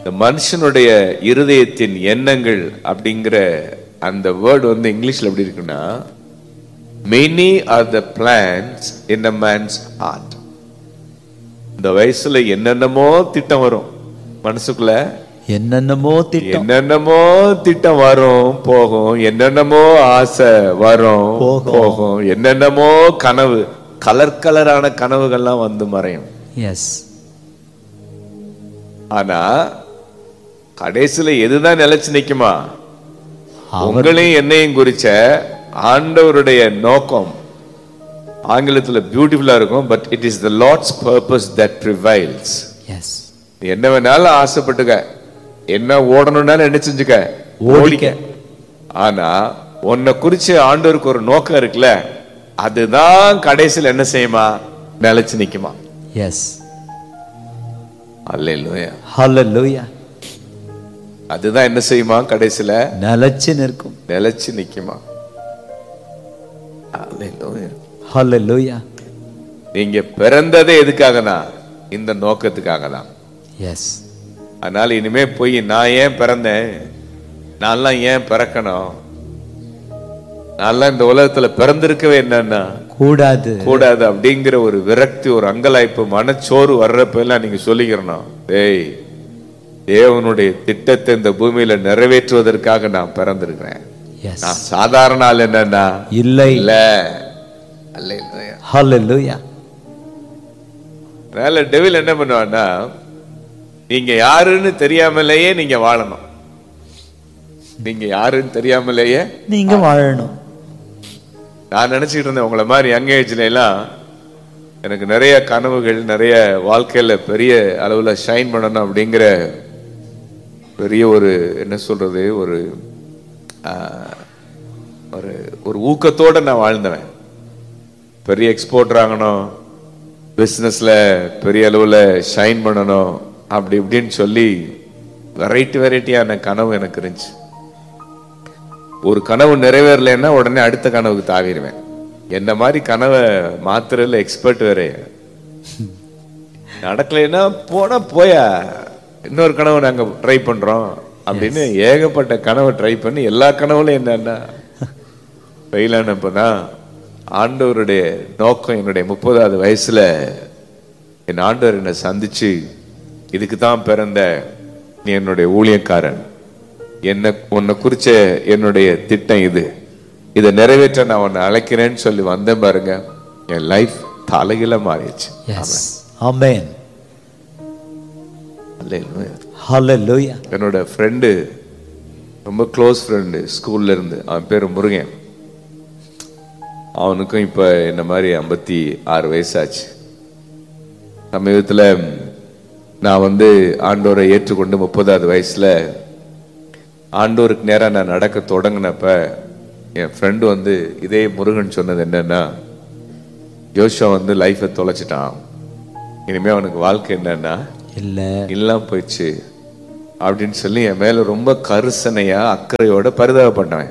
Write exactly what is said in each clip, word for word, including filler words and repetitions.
இந்த மனுஷனுடைய இருதயத்தின் எண்ணங்கள் அப்படிங்கிற அந்த வேர்டு வந்து இங்கிலீஷ்ல எப்படி இருக்குன்னா, many are the plans in a man's heart. இந்த வயசுல என்னென்னமோ திட்டம் வரும் மனசுக்குள்ள, என்னென்னமோ திட்டம் என்னென்னமோ திட்டம் வரும் போகும், என்னென்னமோ ஆசை வரும் போகும், என்னென்னமோ கனவு, கலர் கலரான கனவுகள்லாம் வந்து மறையும். எஸ். ஆனா கடைசியில எதுதான் நிலைச்சு நிக்குமா? உங்களையும் என்னையும் குறிச்ச ஆண்டவருடைய நோக்கம் ஆங்கிலத்துல பியூட்டிஃபுல்லா இருக்கும். But it is the Lord's purpose that prevails. S. என்ன வேணாலும் ஆசைப்பட்டுக்க, என்ன ஓடணும்னாலும் என்ன செஞ்சுக்க, ஓடிக்க. ஆனா உன்னை குறிச்சு ஆண்டவருக்கு ஒரு நோக்கம் இருக்குல்ல, அதுதான் கடைசியில் என்ன செய்யுமா? நிலைச்சு நிக்குமா? எஸ். அல்லேலூயா, ஹல்லேலூயா. அதுதான் என்ன செய்யுமா? கடைசியில நிலைச்சு நிற்கும், நிலைச்சு நிக்குமா? அல்லேலூயா, ஹல்லேலூயா. நீங்க பிறந்ததே எதுக்காகனா? இந்த நோக்கத்துக்காக தான். எஸ். அதனால இனிமே போய் நான் ஏன் பிறந்தேன், நான்லாம் ஏன் பிறக்கணும், நான்லாம் இந்த உலகத்துல பிறந்திருக்கவே என்னன்னா கூடாது கூடாது அப்படிங்கிற ஒரு விரக்தி, ஒரு அங்கலாய்ப்பு, மனச்சோறு வர்றப்ப எல்லாம் நீங்க சொல்லிக்கிறணும், டேய் தேவனுடைய திட்டத்தை இந்த பூமியில நிறைவேற்றுவதற்காக நான் பிறந்திருக்கிறேன். நான் சாதாரண ஆள் என்னன்னா இல்லை இல்ல. அல்லேலூயா, ஹல்லேலூயா. அதனால டெவில் என்ன பண்ணுவான்னா, நீங்க யாருன்னு தெரியாமலேயே நீங்க வாழணும். நீங்க யாருன்னு தெரியாமலேயே நீங்க வாழணும். நான் நினைச்சிட்டு இருந்தேன் உங்களை மாதிரி யங் ஏஜ்ல எல்லாம் எனக்கு நிறைய கனவுகள், நிறைய வாழ்க்கையில பெரிய அளவுல ஷைன் பண்ணணும் அப்படிங்கிற பெரிய ஒரு என்ன சொல்றது ஒரு ஒரு ஒரு ஊக்கத்தோட நான் வாழ்ந்தவன். பெரிய எக்ஸ்போர்ட் ஆகணும், பிசினஸ்ல பெரிய அளவுல ஷைன் பண்ணணும், அப்படி இப்படின்னு சொல்லி வெரைட்டி வெரைட்டியான கனவு எனக்கு இருந்துச்சு. ஒரு கனவு நிறைவேறலைன்னா உடனே அடுத்த கனவுக்கு தாவிடுவேன். என்ன மாதிரி கனவை மாத்திரையில் எக்ஸ்பர்ட் வேற. நடக்கலைன்னா போனா போயா, இன்னொரு கனவு நாங்க ட்ரை பண்றோம் அப்படின்னு ஏகப்பட்ட கனவை ட்ரை பண்ணி எல்லா கனவுலையும் என்னன்னா ஃபெயில் ஆனப்பதான் ஆண்டவருடைய நோக்கம். என்னுடைய முப்பதாவது வயசுல என் ஆண்டவர் என்னை சந்திச்சு, இதுக்கு தான் பிறந்த நீ என்னுடைய ஊழியக்காரன், என்ன உன்னை குறிச்ச என்னுடைய திட்டம் இது, இதை நிறைவேற்ற நான் உன்னை அழைக்கிறேன்னு சொல்லி வந்தேன் பாருங்க. என் லைஃப் தலையில மாறிடுச்சு. ஆமென், ஹல்லேலூயா. என்னோட ஃப்ரெண்டு, ரொம்ப க்ளோஸ் ஃப்ரெண்டு ஸ்கூல்ல இருந்து, அவன் பேரு முருகன். அவனுக்கும் இப்ப என்ன மாதிரி ஐம்பத்தி ஆறு வயசாச்சு. சமீபத்துல நான் வந்து ஆண்டோரை ஏற்றுக்கொண்டு முப்பதாவது வயசுல ஆண்டோருக்கு நேரம் நான் நடக்க தொடங்கினப்ப என் ஃப்ரெண்டு வந்து இதே முருகன் சொன்னது என்னன்னா, யோசுவா வந்து லைஃபை தொலைச்சிட்டான், இனிமே அவனுக்கு வாழ்க்கை என்னன்னா இல்ல இல்லாம போயிடுச்சு அப்படின்னு சொல்லி என் மேல ரொம்ப கருசனையா அக்கறையோட பரிதாபப்பட்டவன்.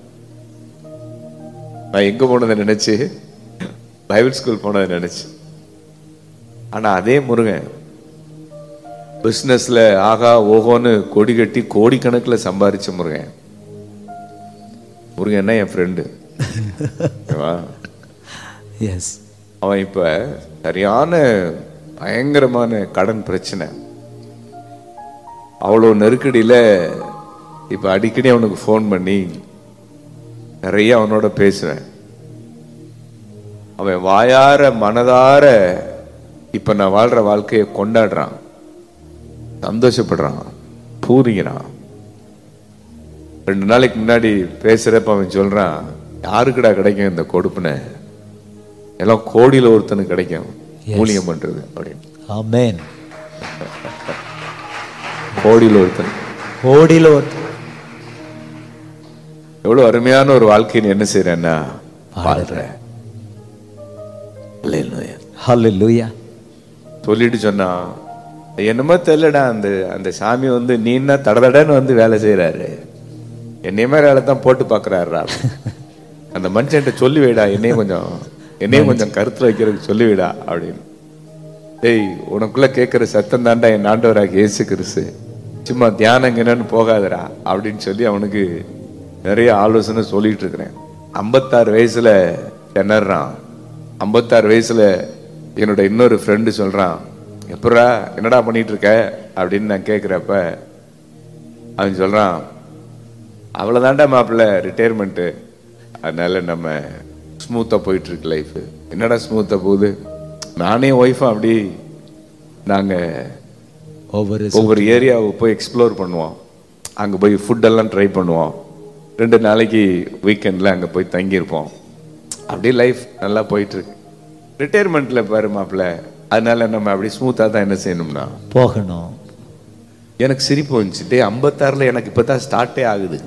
நான் எங்க போனதை நினைச்சு, பைபிள் ஸ்கூல் போனதை நினைச்சு. ஆனா அதே முருகன் பிசினஸ்ல ஆகா ஓஹோன்னு கொடி கட்டி கோடிக்கணக்கில் சம்பாதிச்ச முருகன். முருகன் என் ஃப்ரெண்டு. அவன் இப்ப சரியான பயங்கரமான கடன் பிரச்சனை, அவ்வளோ நெருக்கடியில இப்ப அடிக்கடி அவனுக்கு ஃபோன் பண்ணி நிறைய அவனோட பேசுவேன். அவன் வாயார மனதார இப்ப நான் வாழ்ற வாழ்க்கையை கொண்டாடுறான், சந்தோஷப்படுறான், பூரிக்கிறான். ரெண்டு நாளைக்கு முன்னாடி பேசுறப்ப அவன் சொல்றான், யாருக்குடா கிடைக்கும் இந்த கொடுப்புன, எல்லாம் கோடியில ஒருத்தனுக்கு கிடைக்கும் ஊழியம் பண்றது அப்படின்னு. ஆமென். கோடியில ஒருத்தன், கோடியில ஒருத்தன். எவ்வளவு அருமையான ஒரு வாழ்க்கை நீ என்ன செய்யறன்னா வாழ்ற. ஹல்லேலூயா. சொல்லிட்டு சொன்னா, என்னமோ தெரியலடா, அந்த அந்த சாமி வந்து நீன்னா தடதடன்னு வந்து வேலை செய்யறாரு, என்னைய மாதிரி வேலை தான் போட்டு பாக்குறாருடா. அந்த மனுஷன்ட்ட சொல்லி வைடா, என்னையும் கொஞ்சம் என்னையும் கொஞ்சம் கருத்துல வைக்கிறதுக்கு சொல்லி வைடா அப்படின்னு. டேய், உனக்குள்ள கேட்கிற சத்தம் தாண்டா என் ஆண்டவராக இயேசு கிறிஸ்து சும்மா தியானம் என்னன்னு போகாதடா அப்படின்னு சொல்லி அவனுக்கு நிறைய ஆலோசனை சொல்லிட்டு இருக்கிறேன். ஐம்பத்தாறு வயசுல திணறான். ஐம்பத்தாறு வயசுல என்னோட இன்னொரு ஃப்ரெண்டு சொல்றான், எப்படா என்னடா பண்ணிட்டு இருக்க அப்படின்னு நான் கேட்குறப்ப அவன் சொல்றான், அவ்வளோதான்டா மாப்பிள்ள ரிட்டையர்மெண்ட்டு, அதனால நம்ம ஸ்மூத்தாக போயிட்டு இருக்கு லைஃப். என்னடா ஸ்மூத்தாக போகுது, நானே ஒய்ஃபும் அப்படி நாங்கள் ஒவ்வொரு ஒவ்வொரு ஏரியாவை போய் எக்ஸ்ப்ளோர் பண்ணுவோம், அங்கே போய் ஃபுட்டெல்லாம் ட்ரை பண்ணுவோம், ரெண்டு நாளைக்கு வீக்கெண்டில் அங்கே போய் தங்கியிருப்போம், அப்படியே லைஃப் நல்லா போயிட்டுருக்கு. ரிட்டையர்மெண்ட்டில் பாரு மாப்பிள்ள, அதனால நம்ம அப்படி ஸ்மூத்தாக தான் என்ன செய்யணும்னா போகணும். எனக்கு சிரிப்பு வந்துச்சு, டே ஐம்பத்தாறுல எனக்கு இப்போ தான் ஸ்டார்ட்டே ஆகுது,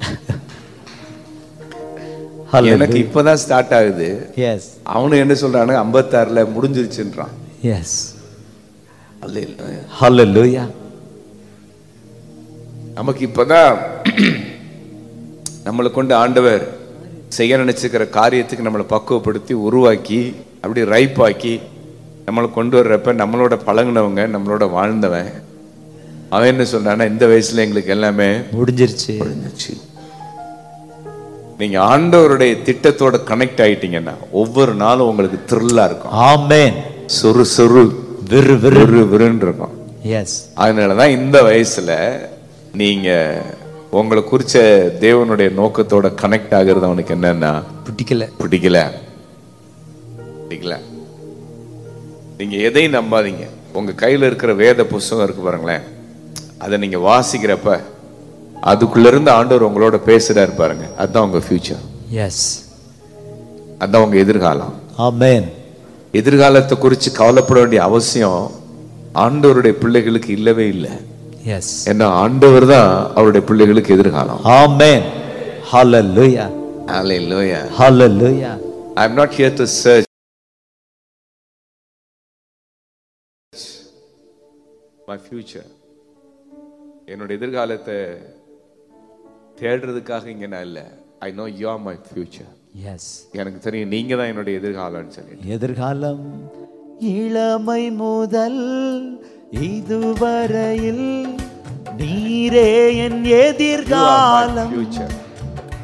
எனக்கு இப்போதான் ஸ்டார்ட் ஆகுது. எஸ், அவனு என்ன சொல்றானு ஐம்பத்தாறுல முடிஞ்சிருச்சுன்றான். எஸ், ஹல்லேலூயா. நமக்கு இப்பதான் நம்மளை கொண்டு ஆண்டவர் செய்ய நினைச்சுக்கிற காரியத்துக்கு நம்மளை பக்குவப்படுத்தி உருவாக்கி அப்படி ரைப்பாக்கி நம்மளை கொண்டு வர்றப்ப நம்மளோட பழகினவங்க நம்மளோட வாழ்ந்தவன் அவன் என்ன சொல்றான்னா, இந்த வயசுல எங்களுக்கு எல்லாமே முடிஞ்சிருச்சு முடிஞ்சிருச்சு. நீங்க ஆண்டவருடைய திட்டத்தோட கனெக்ட் ஆயிட்டீங்கன்னா ஒவ்வொரு நாளும் உங்களுக்கு த்ரில்லா இருக்கும். ஆமென். சொரு சொரு விறு விறு விறுன்னு இருக்கும். எஸ், அதனாலதான் இந்த வயசுல நீங்க உங்களை குறிச்ச தேவனுடைய நோக்கத்தோட கனெக்ட் ஆகுறது அவனுக்கு என்னன்னா பிடிக்கல பிடிக்கல பிடிக்கல. நீங்க எதையும் நம்பாதீங்க. உங்க கையில இருக்கிற வேத புஸ்தகம் இருக்கு பாருங்களேன், அதை நீங்க வாசிக்கிறப்ப அதுக்குள்ள இருந்து ஆண்டவர் உங்களோட பேசுறாரு பாருங்க, அதுதான் உங்க ஃபியூச்சர். எஸ், அதுதான் உங்க எதிர்காலம். ஆமென். எதிர்காலத்தை குறித்து கவலைப்பட வேண்டிய அவசியம் ஆண்டவருடைய பிள்ளைகளுக்கு இல்லவே இல்லை. எஸ், ஏன்னா ஆண்டவர் தான் அவருடைய பிள்ளைகளுக்கு எதிர்காலம். ஆமென். ஹல்லேலூயா, ஹல்லேலூயா, ஹல்லேலூயா. I am not here to search my future. என்னோட எதிர்காலத்தை தேடுறதுக்காக இங்க நான் இல்லை. I know you are my future. S, எனக்கு தெரியும் நீங்க தான் என்னுடைய எதிர்காலம்னு சொல்லி. எதிர்காலம் இளமை முதல் இதுவரையில் நீரே என் எதிர்காலம். future.